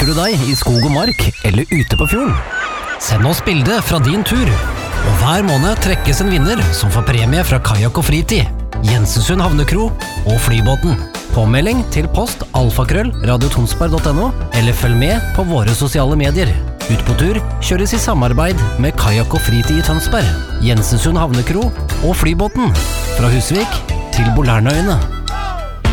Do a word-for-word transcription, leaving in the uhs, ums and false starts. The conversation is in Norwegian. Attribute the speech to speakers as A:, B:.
A: du deg i skog og mark eller ute på fjorden? Send oss bilde fra din tur. Og hver måned trekkes en vinner som får premie fra Kajak og Fritid, Jensensund Havnekro og Flybåten. Påmelding til post alfakrøll radiotonsberg punktum no eller følg med på våre sosiale medier. Ut på tur kjøres i samarbeid med Kajak og Fritid i Tønsberg, Jensensund Havnekro og Flybåten. Fra Husvik til Bolærnøyene.